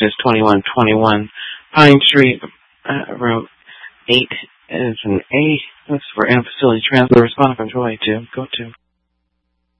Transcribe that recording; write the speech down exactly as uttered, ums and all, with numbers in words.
is twenty-one twenty-one Pine Street, uh, room eight is an A. That's for facility transfer. Respond if I'm to go to.